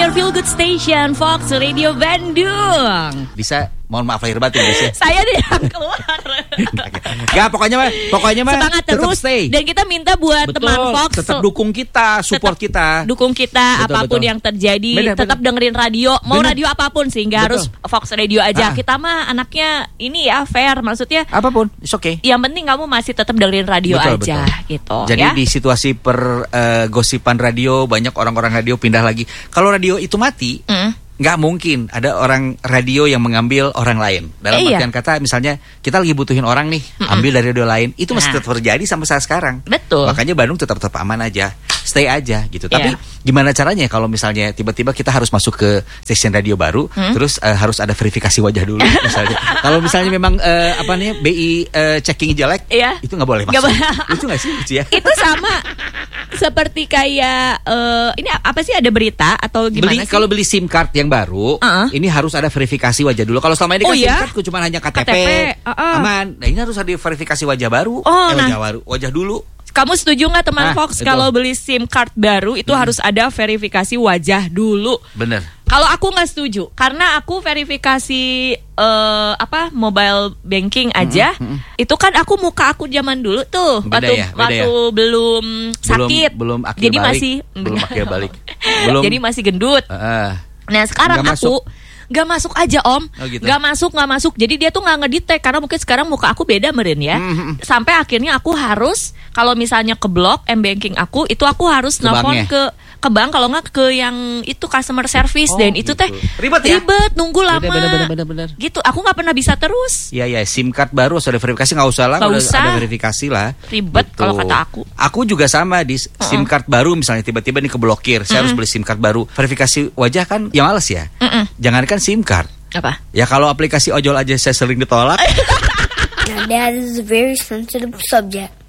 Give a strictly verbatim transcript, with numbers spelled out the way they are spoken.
your feel good station Fox Radio Bandung. Bisa, mohon maaf lahir batin bisa. Saya deh yang keluar. Gak, pokoknya mah, pokoknya mah semangat terus. Stay. Dan kita minta buat Betul, teman Fox tetap dukung kita, support tetap kita. Dukung kita, betul, apapun betul. yang terjadi, bener, tetap bener. dengerin radio, mau Bener. radio apapun sih, nggak harus Fox Radio aja. Ah. Kita mah anaknya ini ya fair, maksudnya Apapun, it's okay. yang penting kamu masih tetap dengerin radio Betul, aja betul. gitu. Jadi ya? di situasi per uh, gosipan radio, banyak orang-orang radio pindah lagi. Kalau radio itu mati, Mm. nggak mungkin ada orang radio yang mengambil orang lain. Dalam Eh, iya. artian kata, misalnya kita lagi butuhin orang nih, Mm-mm. ambil dari radio lain, itu masih Nah. tetap terjadi sampai saat sekarang. Betul. Makanya Bandung tetap tetap aman aja, stay aja gitu. Tapi Iya. gimana caranya kalau misalnya tiba-tiba kita harus masuk ke stasiun radio baru, Hmm? terus uh, harus ada verifikasi wajah dulu misalnya. Kalau misalnya memang uh, apa nih B I uh, checking jelek, Iya. itu nggak boleh Nggak masuk. boleh. Lucu nggak sih, lucu ya? Itu sama seperti kayak eh, ini apa sih, ada berita atau gimana Beli sih? kalau beli SIM card yang baru, Uh-uh. ini harus ada verifikasi wajah dulu. Kalau selama ini Oh, kan iya? SIM card cuma hanya K T P, K T P, uh-uh. aman. Nah ini harus ada verifikasi wajah baru, Oh, eh, nah. wajah baru, wajah dulu. Kamu setuju nggak teman Ah, Fox betul. kalau beli SIM card baru itu Hmm. harus ada verifikasi wajah dulu? Bener. Kalau aku nggak setuju, karena aku verifikasi eh, apa mobile banking aja, mm, mm. itu kan aku muka aku zaman dulu tuh, Beda waktu ya, beda waktu ya. belum sakit, belum akil jadi balik, masih belum akil balik, belum. jadi masih gendut. Uh, Nah sekarang Nggak aku nggak masuk aja om, Oh, gitu. nggak masuk nggak masuk. Jadi dia tuh nggak ngedetect karena mungkin sekarang muka aku beda meren ya. Hmm. Sampai akhirnya aku harus kalau misalnya ke blok m banking aku itu aku harus Ke nelfon banknya? ke ke bank, kalau nggak ke yang itu customer service. Oh, Dan itu gitu. teh Ribet ya? ribet nunggu lama. Bener, bener, bener, bener. Gitu aku nggak pernah bisa terus. Ya ya, SIM card baru harus ada verifikasi, nggak usah lah, Nggak udah usah. ada verifikasi lah. Ribet Betul. kalau kata aku. Aku juga sama di SIM card baru, misalnya tiba-tiba nih keblokir, saya harus beli SIM card baru. Verifikasi wajah kan, ya males ya. Mm-mm. Jangankan SIM card. Apa? Ya kalau aplikasi ojol aja saya sering ditolak. Now that is a very sensitive subject.